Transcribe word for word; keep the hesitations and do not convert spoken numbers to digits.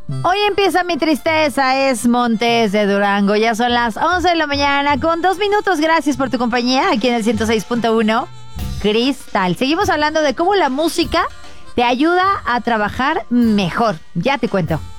Hoy empieza mi tristeza, es Montes de Durango. Ya son las once de la mañana con dos minutos. Gracias por tu compañía aquí en el ciento seis punto uno Cristal. Seguimos hablando de cómo la música te ayuda a trabajar mejor. Ya te cuento.